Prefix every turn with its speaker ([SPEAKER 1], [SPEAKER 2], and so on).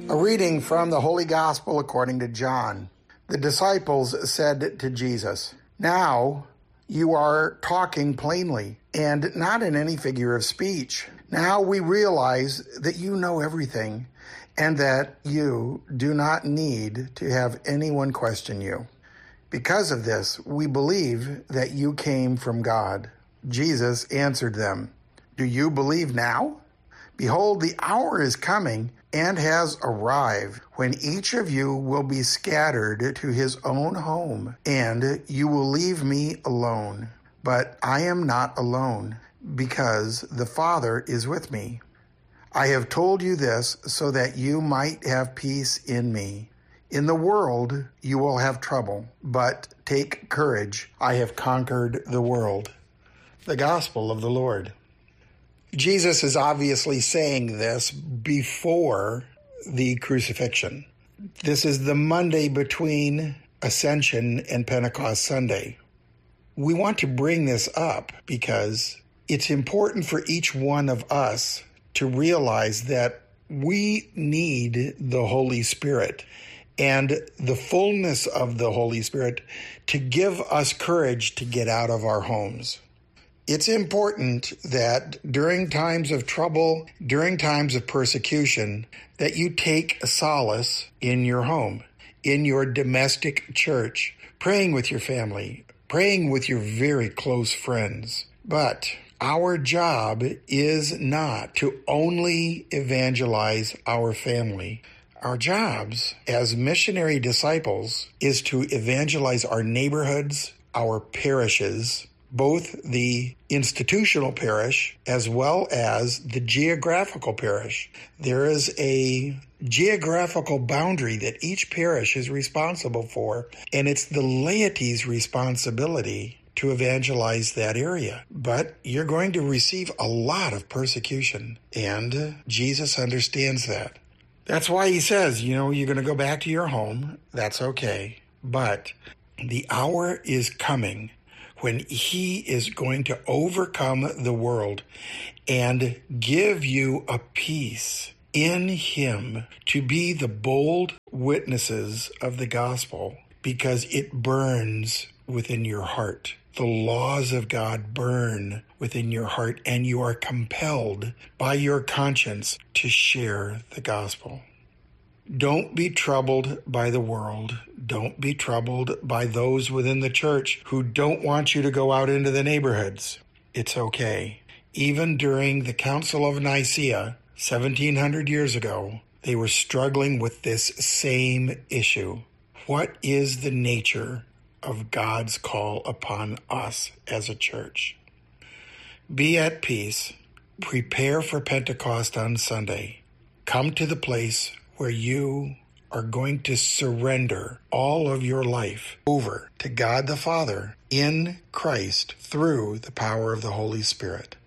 [SPEAKER 1] A reading from the Holy Gospel according to John. The disciples said to Jesus, "Now you are talking plainly, and not in any figure of speech. Now we realize that you know everything, and that you do not need to have anyone question you. Because of this, we believe that you came from God." Jesus answered them, "Do you believe now? Behold, the hour is coming and has arrived when each of you will be scattered to his own home, and you will leave me alone. But I am not alone, because the Father is with me. I have told you this so that you might have peace in me. In the world you will have trouble, but take courage. I have conquered the world." The Gospel of the Lord. Jesus is obviously saying this before the crucifixion. This is the Monday between Ascension and Pentecost Sunday. We want to bring this up because it's important for each one of us to realize that we need the Holy Spirit and the fullness of the Holy Spirit to give us courage to get out of our homes. It's important that during times of trouble, during times of persecution, that you take solace in your home, in your domestic church, praying with your family, praying with your very close friends. But our job is not to only evangelize our family. Our jobs as missionary disciples is to evangelize our neighborhoods, our parishes, both the institutional parish as well as the geographical parish. There is a geographical boundary that each parish is responsible for, and it's the laity's responsibility to evangelize that area. But you're going to receive a lot of persecution, and Jesus understands that. That's why he says, you're going to go back to your home. That's okay. But the hour is coming when he is going to overcome the world and give you a peace in him to be the bold witnesses of the gospel, because it burns within your heart. The laws of God burn within your heart, and you are compelled by your conscience to share the gospel. Don't be troubled by the world. Don't be troubled by those within the church who don't want you to go out into the neighborhoods. It's okay. Even during the Council of Nicaea, 1700 years ago, they were struggling with this same issue. What is the nature of God's call upon us as a church? Be at peace. Prepare for Pentecost on Sunday. Come to the place where you are going to surrender all of your life over to God the Father in Christ through the power of the Holy Spirit.